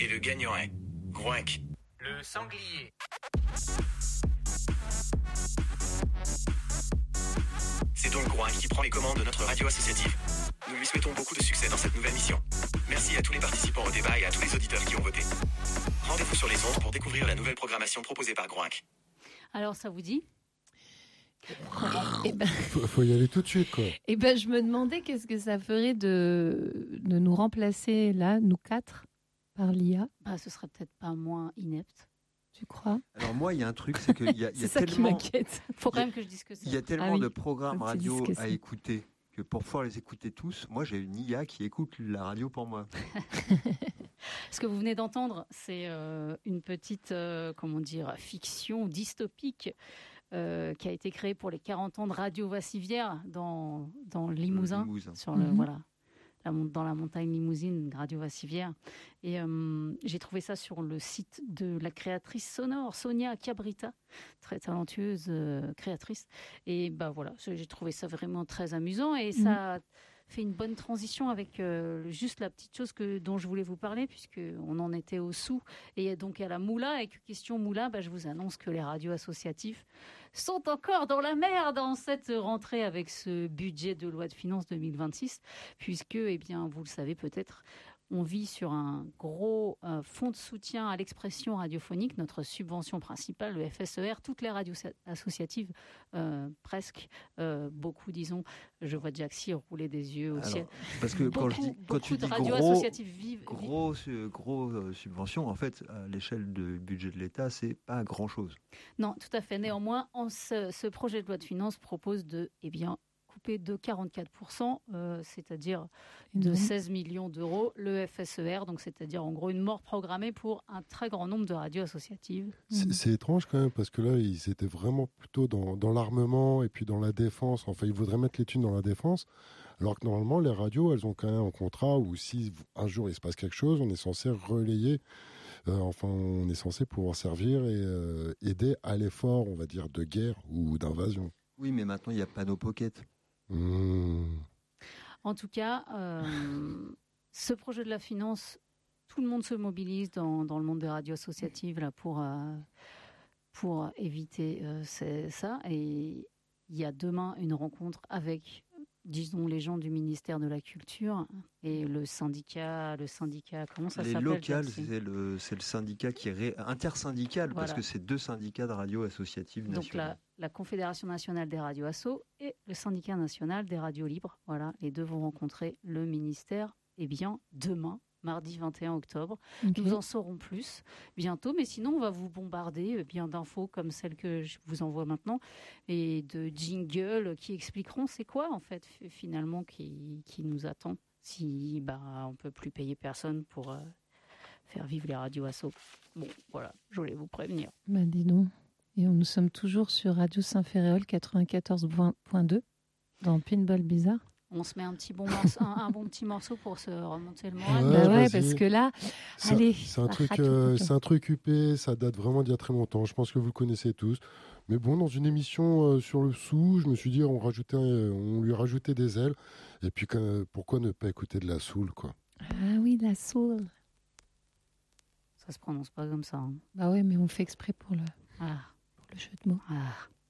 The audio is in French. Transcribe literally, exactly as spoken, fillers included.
Et le gagnant est Groinc. Le sanglier. C'est donc Groinc qui prend les commandes de notre radio associative. Nous lui souhaitons beaucoup de succès dans cette nouvelle mission. Merci à tous les participants au débat et à tous les auditeurs qui ont voté. Rendez-vous sur les ondes pour découvrir la nouvelle programmation proposée par Groinc. Alors, ça vous dit ? Eh ben, faut, faut y aller tout de suite, quoi. Eh ben, je me demandais qu'est-ce que ça ferait de, de nous remplacer, là, nous quatre, par l'I A. Bah, ce serait peut-être pas moins inepte. Tu crois ? Alors moi, il y a un truc, c'est qu'il y a, il y C'est a ça qui tellement, m'inquiète. Faut quand même que je dise que c'est. il y a tellement Ah oui. de programmes Faut que tu radio dises que à c'est. écouter que pour pouvoir les écouter tous, moi j'ai une I A qui écoute la radio pour moi. Ce que vous venez d'entendre, c'est euh, une petite, euh, comment dire, fiction dystopique euh, qui a été créée pour les quarante ans de Radio Vassivière dans, dans le Limousin, Limousin. sur le, Mhm. voilà, la, mon- dans la montagne limousine, Radio Vassivière. Et euh, j'ai trouvé ça sur le site de la créatrice sonore, Sonia Cabrita, très talentueuse euh, créatrice. Et bah voilà, j'ai trouvé ça vraiment très amusant et Mhm. ça fait une bonne transition avec euh, juste la petite chose que, dont je voulais vous parler, puisqu'on en était au sous et donc à la moula. Et que question moula, bah, je vous annonce que les radios associatifs sont encore dans la merde en cette rentrée avec ce budget de loi de finances deux mille vingt-six, puisque, eh bien, vous le savez peut-être, on vit sur un gros euh, fonds de soutien à l'expression radiophonique, notre subvention principale, le F S E R. Toutes les radios sa- associatives, euh, presque, euh, beaucoup, disons, je vois Jaxi rouler des yeux au Alors, ciel. parce que quand, je Beaucoup, dis, quand tu beaucoup de dis radios gros, associatives vivent. gros, euh, gros euh, subventions, en fait, à l'échelle du budget de l'État, c'est pas grand-chose. Non, tout à fait. Néanmoins, en ce, ce projet de loi de finances propose de, eh bien, couper de quarante-quatre pour cent, euh, c'est-à-dire de Énorme. seize millions d'euros, le F S E R, donc c'est-à-dire en gros une mort programmée pour un très grand nombre de radios associatives. C'est, Mhm. c'est étrange quand même, parce que là, ils étaient vraiment plutôt dans, dans l'armement et puis dans la défense. Enfin, ils voudraient mettre les thunes dans la défense, alors que normalement, les radios, elles ont quand même un contrat où si un jour il se passe quelque chose, on est censé relayer. Euh, enfin, on est censé pouvoir servir et euh, aider à l'effort, on va dire, de guerre ou d'invasion. Oui, mais maintenant, il y a Panneau Pocket. Mmh. En tout cas, euh, ce projet de la finance, tout le monde se mobilise dans, dans le monde des radios associatives là, pour, euh, pour éviter euh, c'est- ça. Et il y a demain une rencontre avec, disons, les gens du ministère de la Culture et le syndicat, le syndicat, comment ça Les s'appelle locales, Jaxi c'est le, c'est le syndicat qui est ré- intersyndical, parce Voilà. que c'est deux syndicats de radio associatives Donc nationales. la, la Confédération nationale des radios asso et le syndicat national des radios libres. Voilà, les deux vont rencontrer le ministère, eh bien, demain, mardi vingt et un octobre. Ok. Nous en saurons plus bientôt, mais sinon on va vous bombarder euh, bien d'infos comme celles que je vous envoie maintenant et de jingles qui expliqueront c'est quoi en fait f- finalement qui, qui nous attend si bah, on peut plus payer personne pour euh, faire vivre les radios asso. Bon, voilà, je voulais vous prévenir. Bah, dis donc. Et on, nous sommes toujours sur Radio Saint-Féréol quatre-vingt-quatorze point deux dans Pinball Bizarre. On se met un petit bon morceau, un, un bon petit morceau pour se remonter le moral. Ouais, bah ouais, vas-y. parce que là, Ça- allez. C'est un, bah, truc, raconte, euh, raconte. c'est un truc huppé, ça date vraiment d'il y a très longtemps. Je pense que vous le connaissez tous. Mais bon, dans une émission euh, sur le sous, je me suis dit, on, rajoutait, un- on lui rajoutait des ailes. Et puis, quand- pourquoi ne pas écouter de la soul, quoi. Ah oui, la soul. Ça se prononce pas comme ça. hein. Bah ouais, mais on fait exprès pour le, Ah, pour le jeu de mots. ah.